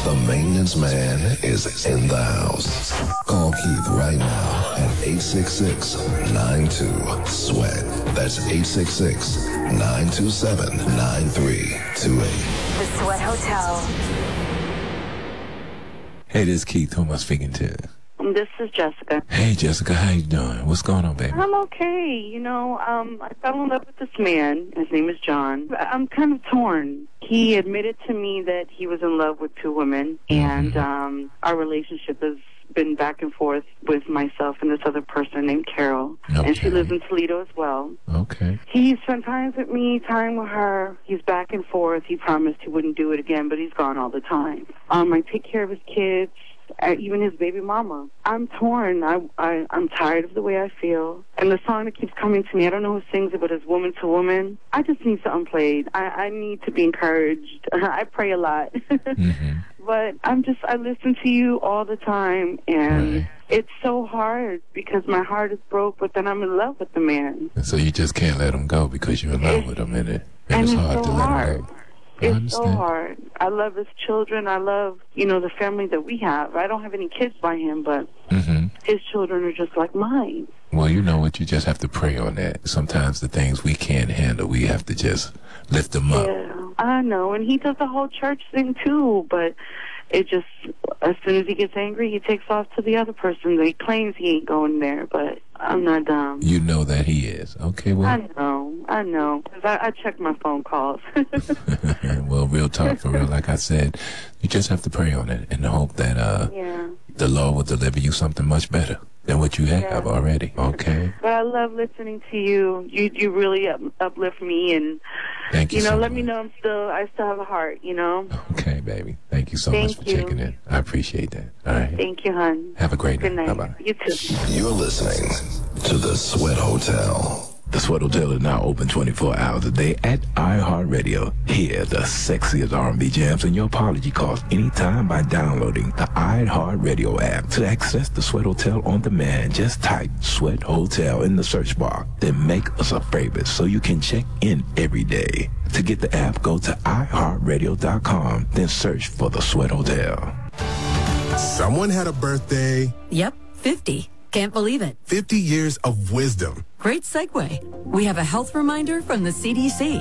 The maintenance man is in the house. Call Keith right now at 866-92-SWEAT. That's 866-927-9328. The Sweat Hotel. Hey, this is Keith. Who am I speaking to? This is Jessica. Hey, Jessica. How you doing? What's going on, baby? I'm okay. I fell in love with this man. His name is John. I'm kind of torn. He admitted to me that he was in love with two women, and our relationship has been back and forth with myself and this other person named Carol. Okay. And she lives in Toledo as well. Okay. He spent time with me, time with her. He's back and forth. He promised he wouldn't do it again, but he's gone all the time. I take care of his kids. Even his baby mama. I'm torn. I'm tired of the way I feel. And the song that keeps coming to me, I don't know who sings it, but it's Woman to Woman. I just need something played. I need to be encouraged. I pray a lot. But I listen to you all the time, and it's so hard because my heart is broke, but then I'm in love with the man. And so you just can't let him go because you're in love with him, and it's hard to let him go. It's so hard. I love his children. I love, the family that we have. I don't have any kids by him, but his children are just like mine. Well, you know what? You just have to pray on that. Sometimes the things we can't handle, we have to just lift them up. Yeah, I know. And he does the whole church thing, too, but it just, as soon as he gets angry, he takes off to the other person. He claims he ain't going there, but I'm not dumb. You know that he is. Okay, well. I know. Because I check my phone calls. Well, real talk, for real. Like I said, you just have to pray on it and hope that the Lord will deliver you something much better than what you have already. Okay? But I love listening to you. You really uplift me, and thank you so let much. me know I still have a heart, Okay, baby. Thank you so much for checking in. I appreciate that. All right. Thank you, hon. Have a great Good night. night. Bye-bye. You too. You're listening to The Sweat Hotel. The Sweat Hotel is now open 24 hours a day at iHeartRadio. Hear the sexiest R&B jams in your apology calls anytime by downloading the iHeartRadio app. To access the Sweat Hotel on demand, just type Sweat Hotel in the search bar. Then make us a favorite so you can check in every day. To get the app, go to iHeartRadio.com, then search for the Sweat Hotel. Someone had a birthday. Yep, 50. Can't believe it. 50 years of wisdom. Great segue. We have a health reminder from the CDC.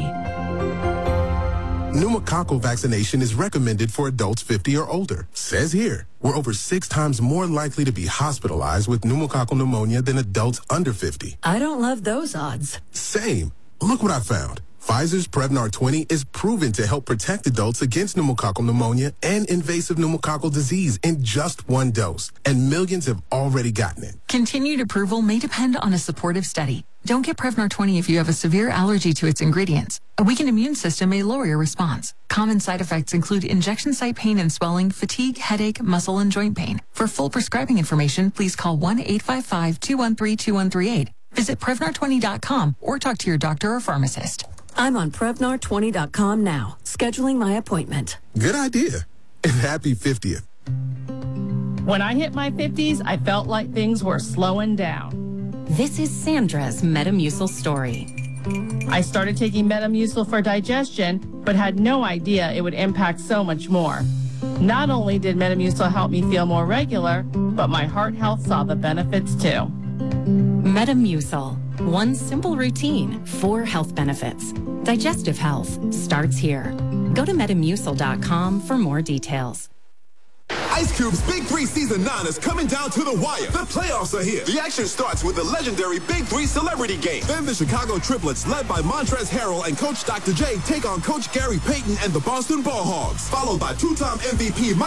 Pneumococcal vaccination is recommended for adults 50 or older. Says here, we're over 6 times more likely to be hospitalized with pneumococcal pneumonia than adults under 50. I don't love those odds. Same. Look what I found. Pfizer's Prevnar 20 is proven to help protect adults against pneumococcal pneumonia and invasive pneumococcal disease in just 1 dose. And millions have already gotten it. Continued approval may depend on a supportive study. Don't get Prevnar 20 if you have a severe allergy to its ingredients. A weakened immune system may lower your response. Common side effects include injection site pain and swelling, fatigue, headache, muscle, and joint pain. For full prescribing information, please call 1-855-213-2138. Visit Prevnar20.com or talk to your doctor or pharmacist. I'm on Prevnar20.com now, scheduling my appointment. Good idea. And happy 50th. When I hit my 50s, I felt like things were slowing down. This is Sandra's Metamucil story. I started taking Metamucil for digestion, but had no idea it would impact so much more. Not only did Metamucil help me feel more regular, but my heart health saw the benefits too. Metamucil. One simple routine, 4 health benefits. Digestive health starts here. Go to Metamucil.com for more details. Ice Cube's Big 3 Season 9 is coming down to the wire. The playoffs are here. The action starts with the legendary Big 3 Celebrity Game. Then the Chicago Triplets, led by Montrezl Harrell and Coach Dr. J, take on Coach Gary Payton and the Boston Ball Hogs. Followed by 2-time MVP